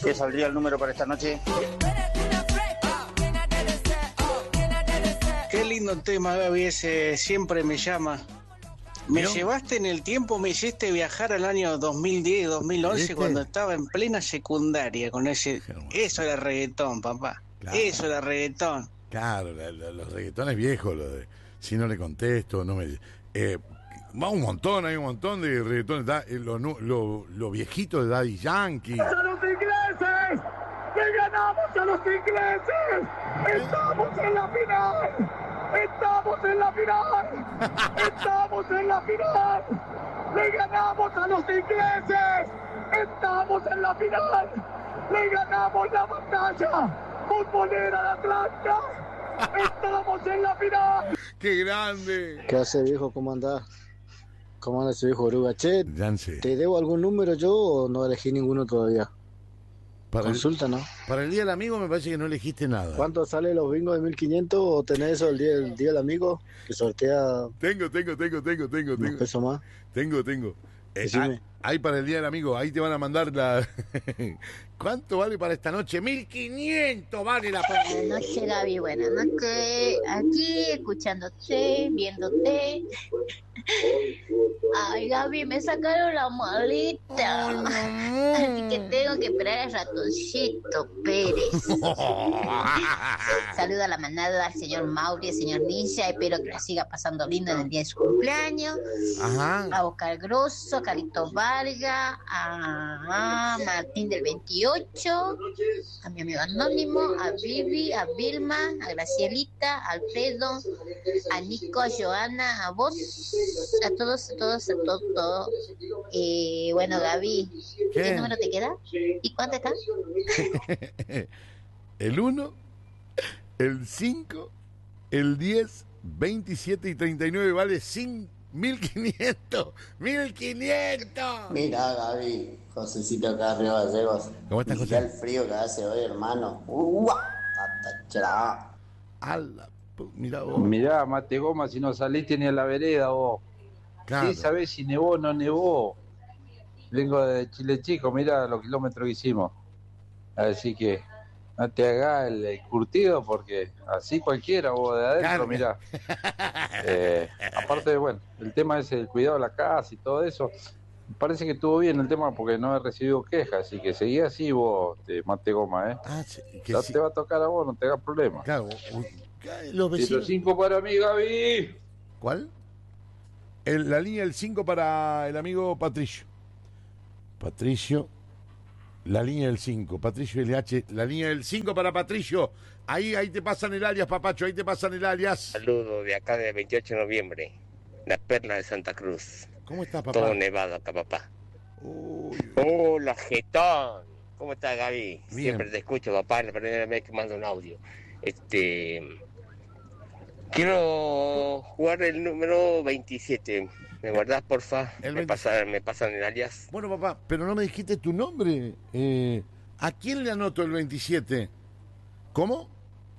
¿Qué saldría el número para esta noche? Qué lindo tema, Gaby, ese Siempre me llama. Me llevaste en el tiempo, me hiciste viajar al año 2010, 2011, ¿Viste? cuando estaba en plena secundaria con ese... Eso era reggaetón, papá. Claro. Eso era reggaetón. Claro, los reggaetones viejos, lo de si no le contesto, no me... va un montón, hay un montón de reggaetones, lo viejito de Daddy Yankee. ¡A los ingleses! ¡Le ganamos a los ingleses! ¡Estamos en la final! ¡Estamos en la final! ¡Estamos en la final! ¡Le ganamos a los ingleses! ¡Estamos en la final! ¡Le ganamos la batalla futbolera de Atlanta! ¡Estamos en la final! ¡Qué grande! ¿Qué hace, viejo? ¿Cómo andás? ¿Cómo anda ese viejo oruga? Che, Yance. ¿te debo algún número yo o no elegí ninguno todavía? Consulta, ¿no? Para el Día del Amigo me parece que no elegiste nada. ¿Cuánto sale los bingos de 1500 o tenés eso el día del amigo? Que sortea... Tengo. ¿Un peso más? Tengo. Ahí para el Día del Amigo, ahí te van a mandar la... ¿Cuánto vale para esta noche? 1500 vale la... Buenas noches, Gaby, buenas noches. Aquí escuchándote, viéndote. Ay, Gaby, me sacaron la maleta. Así que tengo que esperar al ratoncito Pérez. Saluda a la manada, al señor Mauri, al señor Ninja. Espero que la siga pasando lindo en el día de su cumpleaños. Ajá. A Oscar Grosso, a Carito Vargas, a Martín del 28, a mi amigo Anónimo, a Vivi, a Vilma, a Gracielita, a Alfredo, a Nico, a Joana, a vos, a todos. Bueno, Gaby, ¿qué número te queda? ¿Y cuánto está? El 1, el 5, el 10, 27 y 39 vale 1500. ¡1500! Mira, Gaby, Josecito acá arriba de Gallegos. ¿Cómo estás, José? José? El frío que hace hoy, hermano. Mirá vos. Mirá, mate goma, si no saliste ni a la vereda vos. Claro. Sí, sabés si nevó o no nevó. Vengo de Chile Chico, mirá los kilómetros que hicimos. Así que no te hagas el curtido porque así cualquiera vos de adentro, Claro. mirá. Aparte, bueno, el tema es el cuidado de la casa y todo eso. Parece que estuvo bien el tema porque no he recibido quejas, así que seguí así vos, mate goma, ya sí. te va a tocar a vos, no te hagas problema. Claro, los vecinos... 5 para mí, Gaby. ¿Cuál? La línea del 5 para el amigo Patricio, la línea del 5, Patricio LH, la línea del 5 para Patricio. Ahí te pasan el alias, papacho, ahí te pasan el alias. Saludo de acá de 28 de noviembre, la perla de Santa Cruz. ¿Cómo estás, papá? Todo nevado acá, papá. Hola, jetón. ¿Cómo estás, Gaby? Bien. Siempre te escucho, papá, es la primera vez que mando un audio. Quiero jugar el número 27. ¿Me guardás, porfa? Me pasan el alias. Bueno, papá, pero no me dijiste tu nombre. ¿A quién le anoto el 27? ¿Cómo?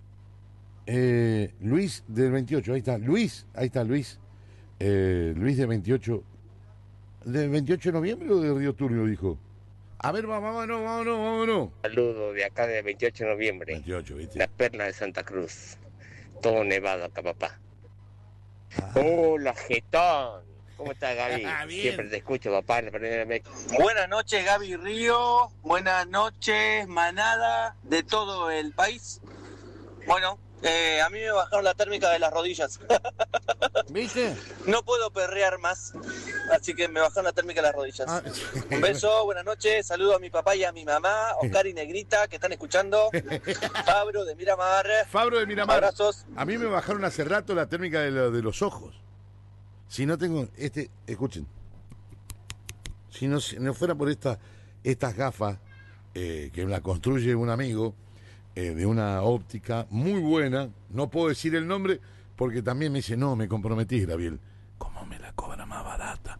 Luis del 28, ahí está. Luis. Luis de 28. ¿Del 28 de noviembre o de Río Turbio, dijo? A ver, vámonos. Saludo de acá de 28 de noviembre. 28, ¿viste? La perla de Santa Cruz. Todo nevado acá, papá. Hola, jetón. ¿Cómo estás, Gaby? Bien. Siempre te escucho, papá, es la primera vez. Buenas noches, Gaby Río. Buenas noches, manada de todo el país. Bueno, a mí me bajaron la térmica de las rodillas. ¿Viste? No puedo perrear más, así que me bajaron la térmica de las rodillas. Un beso, buenas noches, saludo a mi papá y a mi mamá, Oscar y Negrita, que están escuchando. Fabro de Miramar. Abrazos. A mí me bajaron hace rato la térmica de los ojos. Si no tengo, escuchen. Si no fuera por estas gafas que me la construye un amigo de una óptica muy buena, no puedo decir el nombre porque también me dice, no, me comprometí, Gabriel. ¿Cómo me la cobra más barata?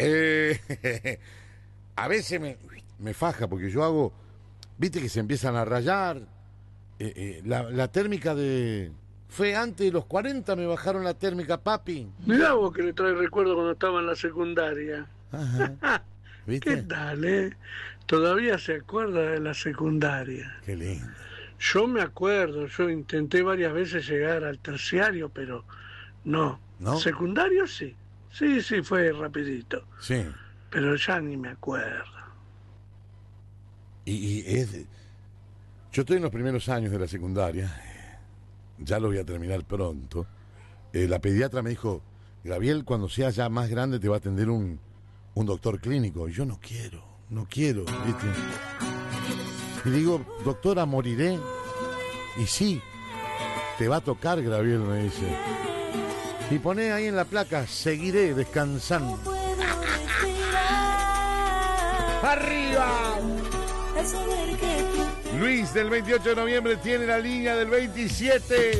A veces me faja porque yo hago, viste que se empiezan a rayar. La térmica fue antes de los 40, me bajaron la térmica, papi. Mirá vos que le trae recuerdo cuando estaba en la secundaria. Ajá. ¿Viste? ¿Qué tal, Todavía se acuerda de la secundaria. Qué lindo. Yo me acuerdo, yo intenté varias veces llegar al terciario, pero no. ¿No? ¿Secundario? Sí. Sí, fue rapidito. Sí. Pero ya ni me acuerdo. Yo estoy en los primeros años de la secundaria, ya lo voy a terminar pronto. La pediatra me dijo, Gabriel, cuando seas ya más grande te va a atender un doctor clínico. Y yo no quiero, ¿viste? Y digo, doctora, moriré. Y sí, te va a tocar, Gabriel, me dice. Y pone ahí en la placa, seguiré descansando. ¡Arriba! Luis del 28 de noviembre tiene la línea del 27.